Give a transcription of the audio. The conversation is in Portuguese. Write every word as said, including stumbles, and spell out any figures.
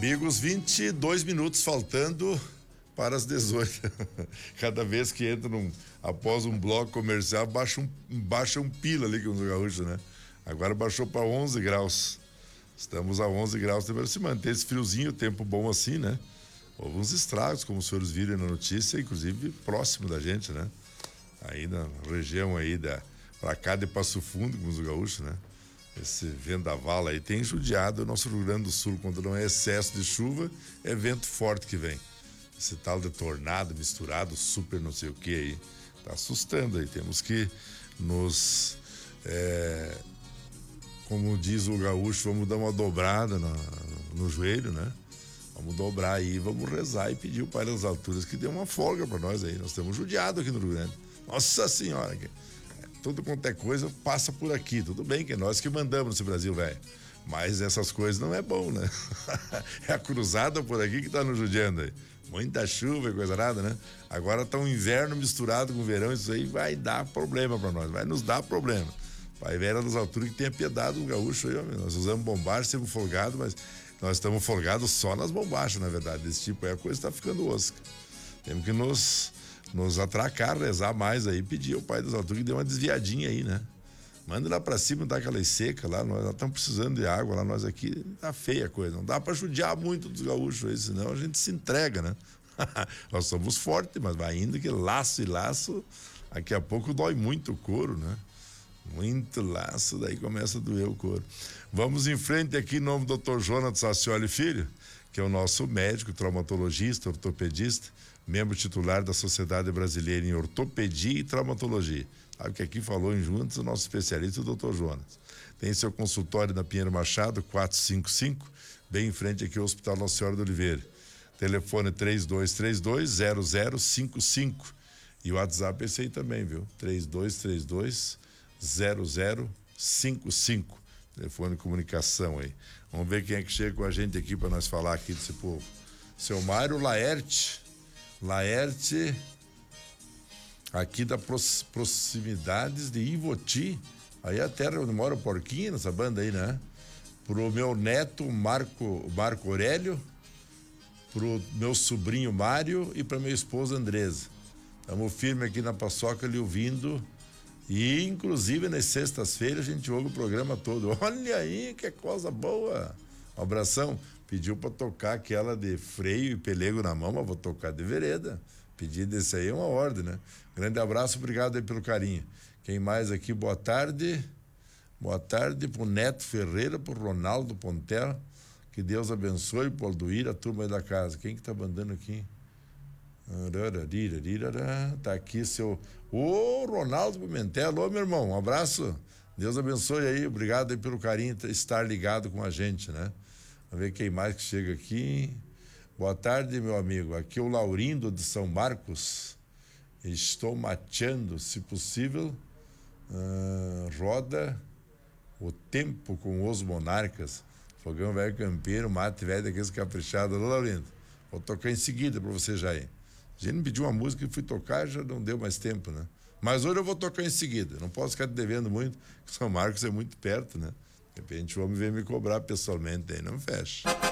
Amigos, vinte e dois minutos faltando para as dezoito. Cada vez que entra num, após um bloco comercial, baixa um, baixa um pila ali com os gaúchos, né? Agora baixou para onze graus. Estamos a onze graus. Deve se manter esse friozinho, tempo bom assim, né? Houve uns estragos, como os senhores viram na notícia, inclusive próximo da gente, né? Aí na região aí da, pra cá de Passo Fundo, como os gaúchos, né? Esse vendaval aí tem judiado o nosso Rio Grande do Sul. Quando não é excesso de chuva, é vento forte que vem. Esse tal de tornado misturado, super não sei o que aí, tá assustando aí. Temos que nos, é, como diz o gaúcho, vamos dar uma dobrada na, no joelho, né? Vamos dobrar aí, vamos rezar e pedir o Pai das Alturas que dê uma folga pra nós aí. Nós estamos judiados aqui no Rio Grande. Nossa Senhora, que, é, tudo quanto é coisa passa por aqui. Tudo bem que é nós que mandamos nesse Brasil, velho. Mas essas coisas não é bom, né? É a cruzada por aqui que tá nos judiando aí. Muita chuva e coisa nada, né? Agora tá um inverno misturado com verão, isso aí vai dar problema pra nós, vai nos dar problema. Pai Vera das Alturas que tenha piedade do gaúcho aí, ó, nós usamos bombacha, sempre folgado, mas nós estamos folgados só nas bombachas, na verdade, desse tipo aí a coisa tá ficando osca. Temos que nos, nos atracar, rezar mais aí, pedir ao Pai das Alturas que dê uma desviadinha aí, né? Manda lá pra cima, dá aquela seca lá, nós estamos precisando de água lá, nós aqui, tá feia a coisa, não dá pra judiar muito dos gaúchos aí, senão a gente se entrega, né? Nós somos fortes, mas vai indo que laço e laço, daqui a pouco dói muito o couro, né? Muito laço, daí começa a doer o couro. Vamos em frente aqui em nome do doutor Jonas Sacioli Filho, que é o nosso médico, traumatologista, ortopedista, membro titular da Sociedade Brasileira em Ortopedia e Traumatologia. Sabe que aqui falou em juntos o nosso especialista, o doutor Jonas. Tem seu consultório na Pinheiro Machado, quatrocentos e cinquenta e cinco, bem em frente aqui ao Hospital Nossa Senhora do Oliveira. Telefone três dois três dois, zero zero cinco cinco. E o WhatsApp é esse aí também, viu? três dois três dois, zero zero cinco cinco. Telefone de comunicação aí. Vamos ver quem é que chega com a gente aqui para nós falar aqui desse povo. Seu Mário Laerte. Laerte, aqui da proximidades de Ivoti, aí é a terra onde mora o Porquinho, nessa banda aí, né? Pro meu neto Marco, Marco Aurélio, pro meu sobrinho Mário e pra minha esposa Andresa. Estamos firme aqui na paçoca lhe ouvindo, e inclusive nas sextas-feiras a gente ouve o programa todo. Olha aí, que coisa boa! Um abração. Pediu pra tocar aquela de freio e pelego na mão, mas vou tocar de vereda. Pedido desse aí é uma ordem, né? Grande abraço, obrigado aí pelo carinho. Quem mais aqui? Boa tarde. Boa tarde pro Neto Ferreira, pro Ronaldo Pontel. Que Deus abençoe, pro Alduíra, a turma aí da casa. Quem que tá mandando aqui? Tá aqui seu... Ô, Ronaldo Pimentel, ô, meu irmão, um abraço. Deus abençoe aí, obrigado aí pelo carinho, estar ligado com a gente, né? Vamos ver quem mais que chega aqui. Boa tarde, meu amigo. Aqui é o Laurindo de São Marcos. Estou mateando, se possível, uh, roda o tempo com os monarcas. Fogão velho campeiro, mate velho daqueles caprichados. Alô, Laurindo. Vou tocar em seguida pra você já ir. A gente me pediu uma música e fui tocar, já não deu mais tempo, né? Mas hoje eu vou tocar em seguida. Não posso ficar te devendo muito, porque São Marcos é muito perto, né? De repente o homem vem me cobrar pessoalmente aí, não fecha.